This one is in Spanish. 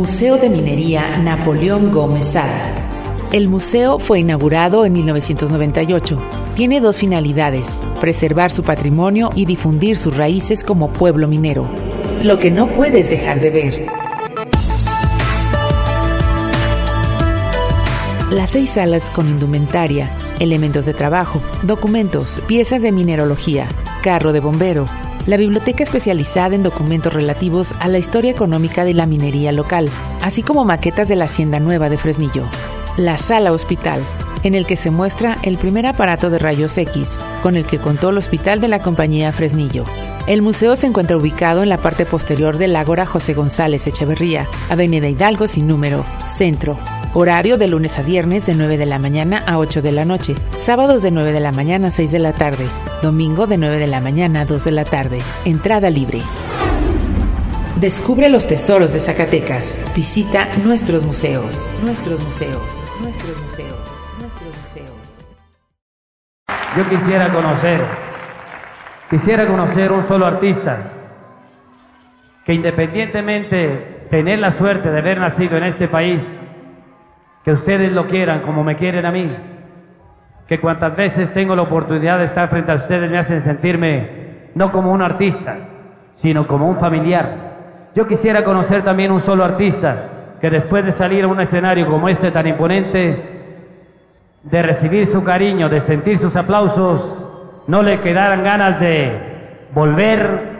Museo de Minería Napoleón Gómez Sada. El museo fue inaugurado en 1998. Tiene dos finalidades: preservar su patrimonio y difundir sus raíces como pueblo minero. Lo que no puedes dejar de ver. Las 6 salas con indumentaria, elementos de trabajo, documentos, piezas de mineralogía, carro de bombero, la biblioteca especializada en documentos relativos a la historia económica de la minería local, así como maquetas de la Hacienda Nueva de Fresnillo. La sala hospital, en el que se muestra el primer aparato de rayos X, con el que contó el hospital de la compañía Fresnillo. El museo se encuentra ubicado en la parte posterior del Ágora José González Echeverría, Avenida Hidalgo sin número, Centro. Horario de lunes a viernes de 9 de la mañana a 8 de la noche, sábados de 9 de la mañana a 6 de la tarde, domingo de 9 de la mañana a 2 de la tarde. Entrada libre. Descubre los tesoros de Zacatecas. Visita nuestros museos. Nuestros museos. Nuestros museos. Nuestros museos. Yo quisiera conocer un solo artista que, independientemente tener la suerte de haber nacido en este país, que ustedes lo quieran como me quieren a mí, que cuantas veces tengo la oportunidad de estar frente a ustedes me hacen sentirme no como un artista, sino como un familiar. Yo quisiera conocer también un solo artista que, después de salir a un escenario como este tan imponente, de recibir su cariño, de sentir sus aplausos, no le quedaran ganas de volver